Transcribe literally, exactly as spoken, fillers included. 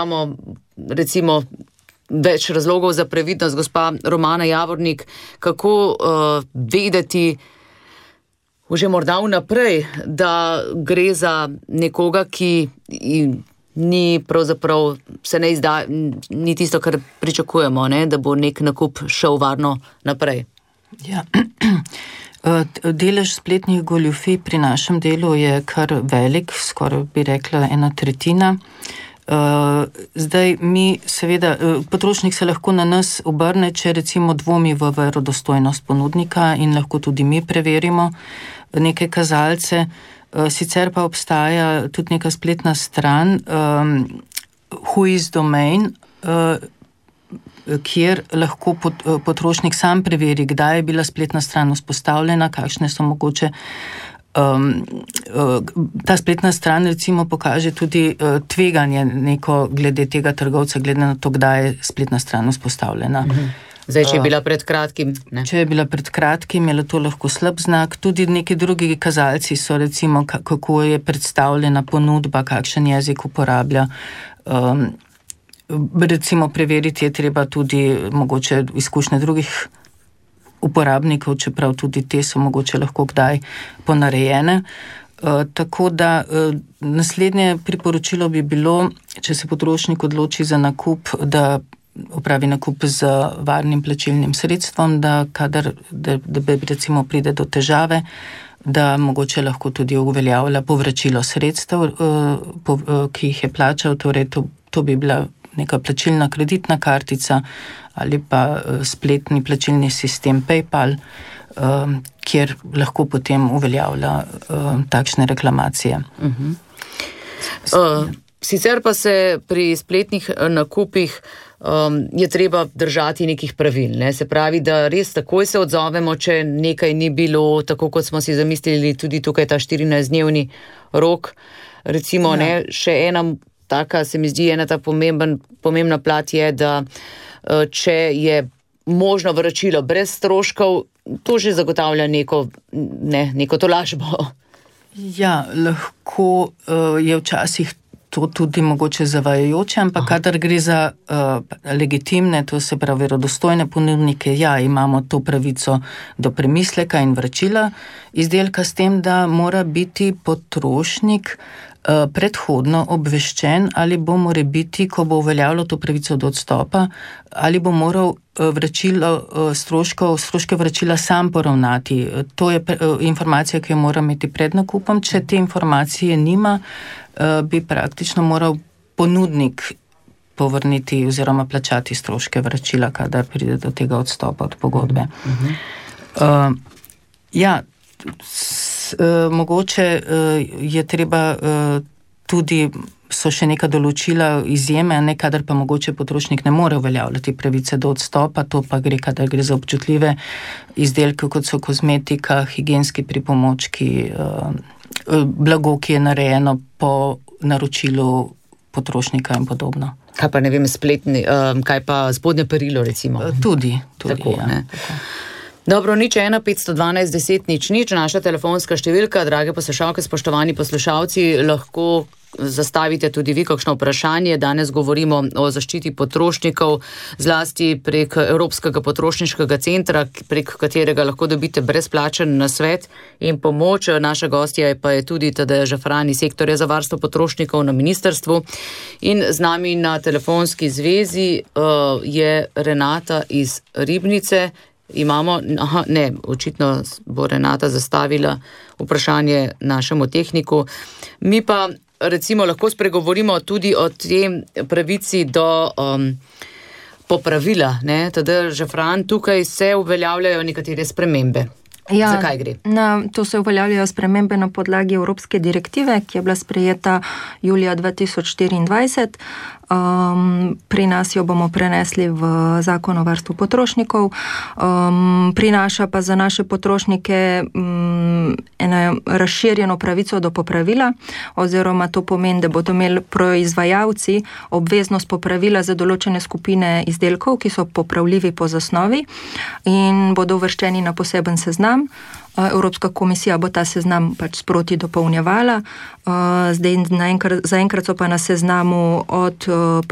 imamo recimo več razlogov za previdnost, gospa Romana Javornik, kako uh, vedeti že morda vnaprej, da gre za nekoga, ki ni pravzaprav, se ne izda, ni tisto, kar pričakujemo, ne, da bo nek nakup šel varno naprej. Ja. Delež spletnih goljufij pri našem delu je kar velik, skoraj bi rekla ena tretjina. Zdaj mi seveda, potrošnik se lahko na nas obrne, če recimo dvomi v verodostojnost ponudnika in lahko tudi mi preverimo neke kazalce. Sicer pa obstaja tudi neka spletna stran um, Whois Domain, uh, kjer lahko pot, potrošnik sam preveri, kdaj je bila spletna stran vzpostavljena, kakšne so mogoče. Um, uh, ta spletna stran recimo pokaže tudi uh, tveganje neko glede tega trgovca, glede na to, kdaj je spletna stran vzpostavljena. Mhm. Zdaj, če je bila pred kratkim, ne? Če je bila pred kratkim, je to lahko slab znak. Tudi neki drugi kazalci so recimo, kako je predstavljena ponudba, kakšen jezik uporablja. Um, recimo preveriti je treba tudi mogoče izkušnje drugih uporabnikov, čeprav tudi te so mogoče lahko kdaj ponarejene. Uh, tako da uh, naslednje priporočilo bi bilo, če se potrošnik odloči za nakup, da opravi nakup z varnim plačilnim sredstvom, da kadar da, da recimo pride do težave, da mogoče lahko tudi uveljavlja povračilo sredstev, ki jih je plačal, torej to, to bi bila neka plačilna kreditna kartica ali pa spletni plačilni sistem PayPal, kjer lahko potem uveljavlja takšne reklamacije. Uh-huh. Uh, sicer pa se pri spletnih nakupih Um, je treba držati nekih pravil, ne? Se pravi, da res takoj se odzovemo, če nekaj ni bilo tako, kot smo si zamislili, tudi tukaj ta štirinajstdnevni rok. Recimo, ja. ne, še ena taka, se mi zdi, ena ta pomemben, pomembna plat je, da če je možno vračilo brez stroškov, to že zagotavlja neko, ne, neko tolažbo. Ja, lahko uh, je včasih to tudi mogoče zavajajoče, ampak kadar gre za uh, legitimne, to se pravi verodostojne ponudnike, ja, imamo to pravico do premisleka in vračila izdelka, s tem, da mora biti potrošnik uh, predhodno obveščen, ali bo morebiti, ko bo uveljavljal to pravico do odstopa, ali bo moral uh, vračilo uh, stroškov, stroške vračila sam poravnati. Uh, to je uh, informacija, ki jo mora imeti pred nakupom. Če te informacije nima, bi praktično moral ponudnik povrniti oziroma plačati stroške vračila, kadar pride do tega odstopa od pogodbe. Uh-huh. Uh, ja, s, uh, mogoče uh, je treba uh, tudi, so še neka določila izjeme, ne kadar pa mogoče potrošnik ne more uveljavljati pravice do odstopa, to pa gre, kadar gre za občutljive izdelke, kot so kozmetika, higienski pripomočki, uh, blago, ki je narejeno po naročilu potrošnika in podobno. Kaj pa, ne vem, spletni, um, kaj pa spodnje perilo, recimo? Tudi, tudi, tako, ja. Ne? Tako. Dobro, nič ena, petsto dvanajst, deset, nič, nič, naša telefonska številka, drage poslušalke, spoštovani poslušalci, lahko zastavite tudi vi kakšno vprašanje. Danes govorimo o zaščiti potrošnikov, zlasti prek Evropskega potrošniškega centra, prek katerega lahko dobite brezplačen nasvet in pomoč. Naša gostja pa je tudi Tadeja Žafran iz sektorja za varstvo potrošnikov na ministrstvu. In z nami na telefonski zvezi uh, je Renata iz Ribnice. Imamo, aha, ne, očitno bo Renata zastavila vprašanje našemu tehniku. Mi pa recimo lahko spregovorimo tudi o tem pravici do um, popravila, ne, Tadeja Žafran, tukaj se uveljavljajo nekatere spremembe. Ja, zakaj gre? Na, to se uveljavljajo spremembe na podlagi Evropske direktive, ki je bila sprejeta julija dva tisoč štiriindvajset. Um, pri nas jo bomo prenesli v zakon o varstvu potrošnikov. Um, prinaša pa za naše potrošnike um, eno razširjeno pravico do popravila, oziroma to pomeni, da bodo imeli proizvajalci obveznost popravila za določene skupine izdelkov, ki so popravljivi po zasnovi in bodo uvrščeni na poseben seznam. Evropska komisija bo ta seznam pač sproti dopolnjevala. Zdaj, zaenkrat so pa na seznamu od